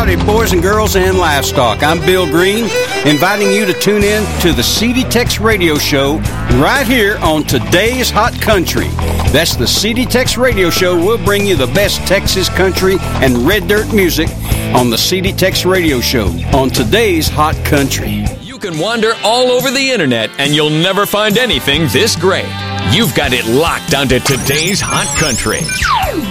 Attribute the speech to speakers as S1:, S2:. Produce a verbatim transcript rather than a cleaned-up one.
S1: Howdy, boys and girls and livestock. I'm Bill Green, inviting you to tune in to the C D Tex Radio Show right here on Today's Hot Country. That's the C D Tex Radio Show. We'll bring you the best Texas country and red dirt music on the C D Tex Radio Show on Today's Hot Country.
S2: You can wander all over the internet and you'll never find anything this great. You've got it locked onto Today's Hot Country.